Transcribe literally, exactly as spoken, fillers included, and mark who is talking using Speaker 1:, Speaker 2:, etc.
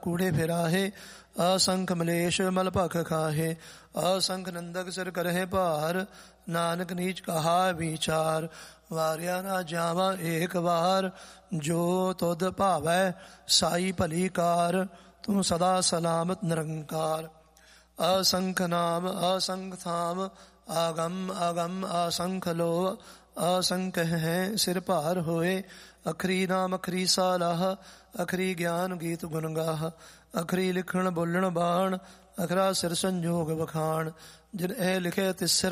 Speaker 1: ਕੂੜੇ ਫਿਰਾਹੇ, ਅਸੰਖ ਮਲੇਸ਼ ਮਲ ਭਖ ਖਾਹੇ। ਅਸੰਖ ਨਿੰਦਕ ਸਿਰ ਕਰਹਿ ਭਾਰ, ਨਾਨਕ ਨੀਚ ਕਹਾ ਵਿਚਾਰ। ਵਾਰਿਆ ਨਾ ਜਾਵਾਂ ਏਕ ਵਾਰ, ਜੋ ਤੁਧ ਭਾਵੈ ਸਾਈ ਭਲੀ ਕਾਰ। ਤੂੰ ਸਦਾ ਸਲਾਮਤ ਨਿਰੰਕਾਰ। ਅਸੰਖ ਨਾਮ ਅਸੰਖ ਥਾਮ, ਆਗਮ ਆਗਮ ਅਸੰਖ ਲੋ। ਅਸੰਖ ਹੈ ਸਿਰ ਭਾਰ ਹੋਏ, ਅਖਰੀ ਨਾਮ ਅਖਰੀ ਸਾਲਾਹ। ਅਖਰੀ ਗਿਆਨ ਗੀਤ ਗੁਣ ਗਾਹ, ਅਖਰੀ ਲਿਖਣ ਬੋਲਣ ਬਾਣ। ਅਖਰਾ ਸਿਰ ਸੰਜੋਗ ਵਖਾਣ, ਜਿਨ ਇਹ ਲਿਖੇ ਤਿਸ ਸਿਰ